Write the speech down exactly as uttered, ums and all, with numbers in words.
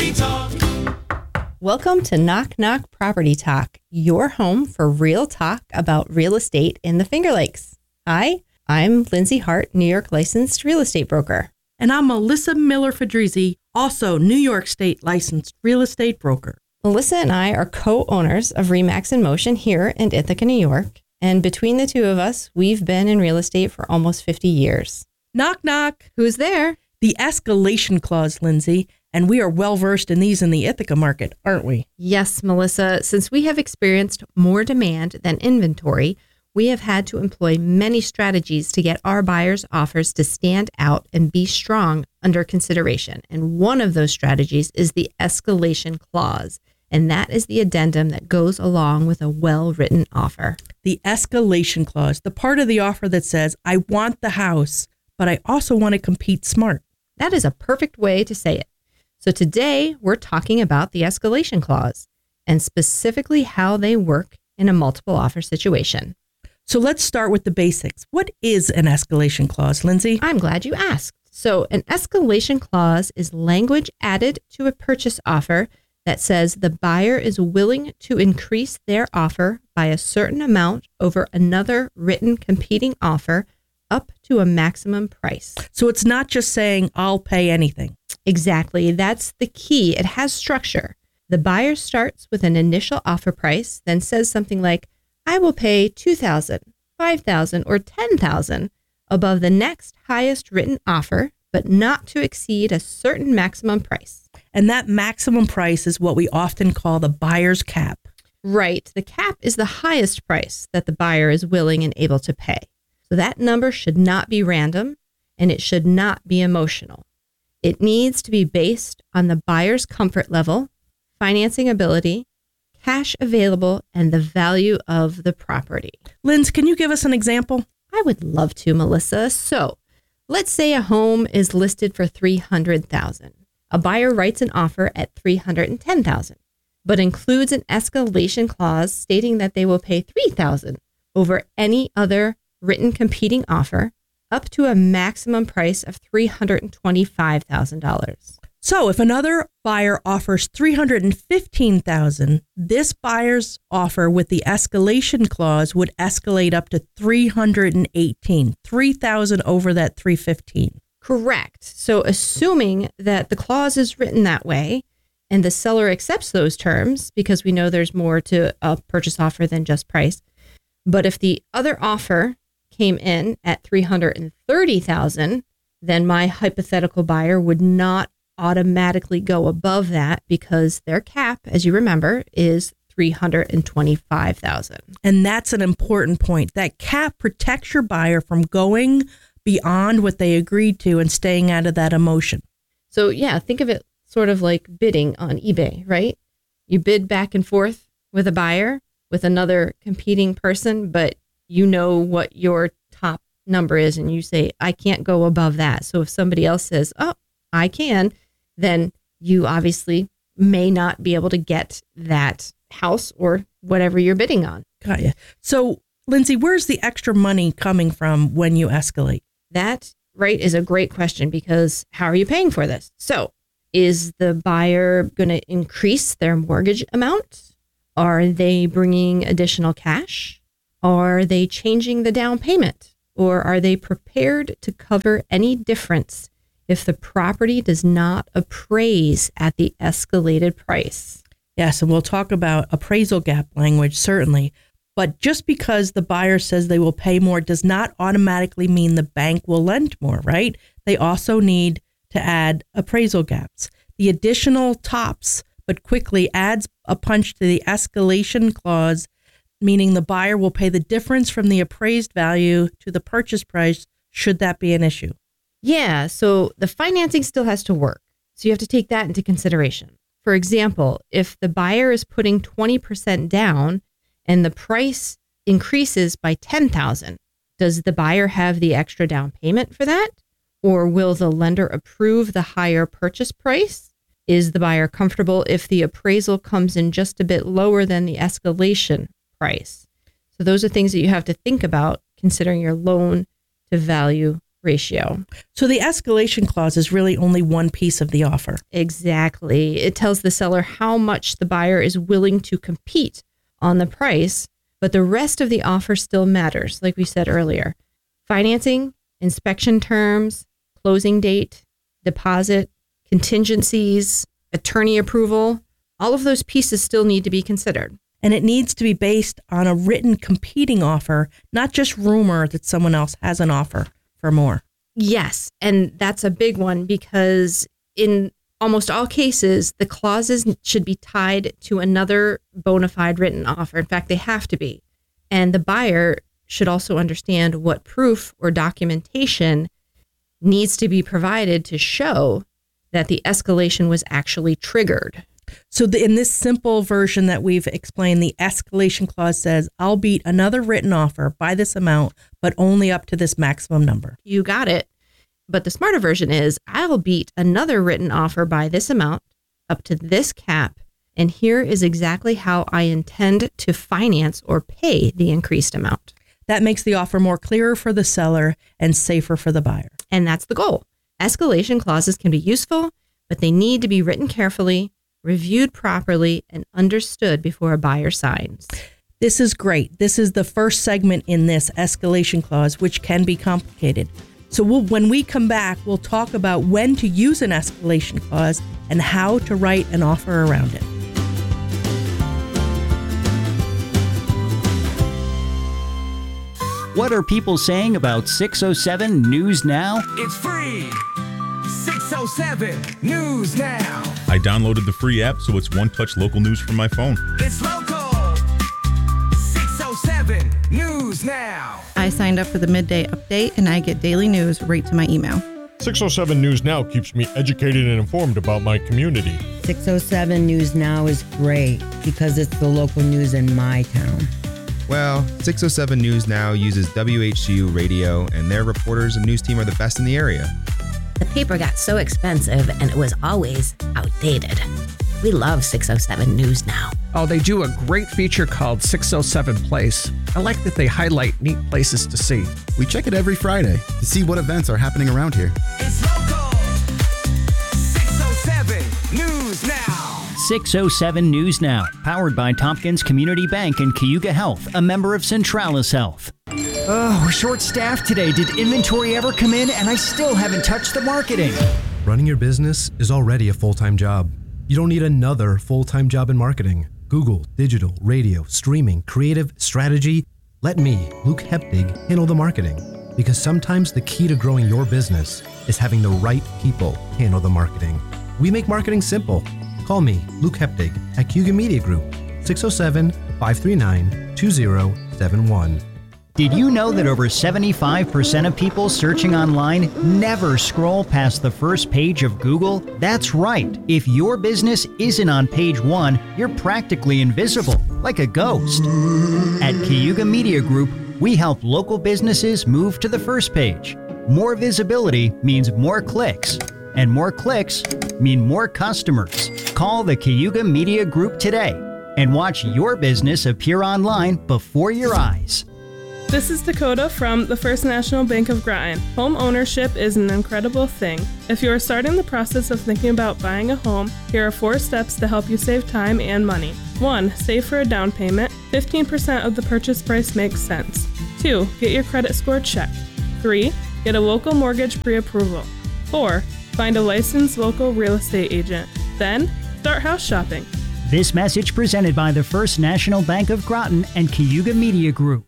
Property Talk. Welcome to Knock Knock Property Talk, your home for real talk about real estate in the Finger Lakes. Hi, I'm Lindsay Hart, New York licensed real estate broker. And I'm Melissa Miller-Fedrizzi, also New York State licensed real estate broker. Melissa and I are co-owners of Remax in Motion here in Ithaca, New York. And between the two of us, we've been in real estate for almost fifty years. Knock, knock. Who's there? The escalation clause, Lindsay. And we are well-versed in these in the Ithaca market, aren't we? Yes, Melissa. Since we have experienced more demand than inventory, we have had to employ many strategies to get our buyers' offers to stand out and be strong under consideration. And one of those strategies is the escalation clause. And that is the addendum that goes along with a well-written offer. The escalation clause, the part of the offer that says, I want the house, but I also want to compete smart. That is a perfect way to say it. So today we're talking about the escalation clause and specifically how they work in a multiple offer situation. So let's start with the basics. What is an escalation clause, Lindsay? I'm glad you asked. So an escalation clause is language added to a purchase offer that says the buyer is willing to increase their offer by a certain amount over another written competing offer up to a maximum price. So it's not just saying, I'll pay anything. Exactly. That's the key. It has structure. The buyer starts with an initial offer price, then says something like, I will pay two thousand dollars, five thousand dollars, or ten thousand dollars above the next highest written offer, but not to exceed a certain maximum price. And that maximum price is what we often call the buyer's cap. Right. The cap is the highest price that the buyer is willing and able to pay. So that number should not be random and it should not be emotional. It needs to be based on the buyer's comfort level, financing ability, cash available, and the value of the property. Linz, can you give us an example? I would love to, Melissa. So let's say a home is listed for three hundred thousand dollars. A buyer writes an offer at three hundred ten thousand dollars, but includes an escalation clause stating that they will pay three thousand dollars over any other written competing offer up to a maximum price of three hundred twenty-five thousand dollars. So if another buyer offers three hundred fifteen thousand dollars, this buyer's offer with the escalation clause would escalate up to three hundred eighteen thousand dollars, three thousand dollars over that three hundred fifteen thousand dollars. Correct. So assuming that the clause is written that way and the seller accepts those terms, because we know there's more to a purchase offer than just price. But if the other offer came in at three hundred thirty thousand dollars, then my hypothetical buyer would not automatically go above that because their cap, as you remember, is three hundred twenty-five thousand dollars. And that's an important point. That cap protects your buyer from going beyond what they agreed to and staying out of that emotion. So yeah, think of it sort of like bidding on eBay, right? You bid back and forth with a buyer, with another competing person, but you know what your top number is and you say, I can't go above that. So if somebody else says, oh, I can, then you obviously may not be able to get that house or whatever you're bidding on. Got you. So, Lindsay, where's the extra money coming from when you escalate? That, right, is a great question because how are you paying for this? So is the buyer going to increase their mortgage amount? Are they bringing additional cash? Are they changing the down payment? Or are they prepared to cover any difference if the property does not appraise at the escalated price? Yes, and we'll talk about appraisal gap language, certainly. But just because the buyer says they will pay more does not automatically mean the bank will lend more, right? They also need to add appraisal gaps. The additional tops, but quickly adds a punch to the escalation clause, meaning the buyer will pay the difference from the appraised value to the purchase price, should that be an issue. Yeah, so the financing still has to work. So you have to take that into consideration. For example, if the buyer is putting twenty percent down and the price increases by ten thousand dollars, does the buyer have the extra down payment for that? Or will the lender approve the higher purchase price? Is the buyer comfortable if the appraisal comes in just a bit lower than the escalation price? So those are things that you have to think about considering your loan to value ratio. So the escalation clause is really only one piece of the offer. Exactly. It tells the seller how much the buyer is willing to compete on the price, but the rest of the offer still matters, like we said earlier. Financing, inspection terms, closing date, deposit, contingencies, attorney approval, all of those pieces still need to be considered. And it needs to be based on a written competing offer, not just rumor that someone else has an offer for more. Yes, and that's a big one because in almost all cases, the clauses should be tied to another bona fide written offer. In fact, they have to be. And the buyer should also understand what proof or documentation needs to be provided to show that the escalation was actually triggered. So the, in this simple version that we've explained, the escalation clause says, I'll beat another written offer by this amount, but only up to this maximum number. You got it. But the smarter version is, I'll beat another written offer by this amount up to this cap. And here is exactly how I intend to finance or pay the increased amount. That makes the offer more clearer for the seller and safer for the buyer. And that's the goal. Escalation clauses can be useful, but they need to be written carefully, reviewed properly, and understood before a buyer signs. This is great. This is the first segment in this escalation clause, which can be complicated. So we'll, when we come back, we'll talk about when to use an escalation clause and how to write an offer around it. What are people saying about six oh seven News Now? It's free! six oh seven News Now! I downloaded the free app, so it's one-touch local news from my phone. It's local! six oh seven News Now! I signed up for the midday update, and I get daily news right to my email. six oh seven News Now keeps me educated and informed about my community. six oh seven News Now is great because it's the local news in my town. Well, six oh seven News Now uses W H C U radio, and their reporters and news team are the best in the area. The paper got so expensive, and it was always outdated. We love six oh seven News Now. Oh, they do a great feature called six oh seven Place. I like that they highlight neat places to see. We check it every Friday to see what events are happening around here. It's local! six oh seven News Now! six oh seven News Now, powered by Tompkins Community Bank and Cayuga Health, a member of Centralis Health. Oh, we're short-staffed today. Did inventory ever come in? And I still haven't touched the marketing. Running your business is already a full-time job. You don't need another full-time job in marketing. Google, digital, radio, streaming, creative, strategy. Let me, Luke Hepdig, handle the marketing. Because sometimes the key to growing your business is having the right people handle the marketing. We make marketing simple. Call me, Luke Hepdig, at Cayuga Media Group, six oh seven, five three nine, two oh seven one. Did you know that over seventy-five percent of people searching online never scroll past the first page of Google? That's right. If your business isn't on page one, you're practically invisible, like a ghost. At Cayuga Media Group, we help local businesses move to the first page. More visibility means more clicks, and more clicks mean more customers. Call the Cayuga Media Group today and watch your business appear online before your eyes. This is Dakota from the First National Bank of Groton. Home ownership is an incredible thing. If you are starting the process of thinking about buying a home, here are four steps to help you save time and money. one. Save for a down payment. fifteen percent of the purchase price makes sense. two. Get your credit score checked. three. Get a local mortgage pre-approval. four. Find a licensed local real estate agent. Then, start house shopping. This message presented by the First National Bank of Groton and Cayuga Media Group.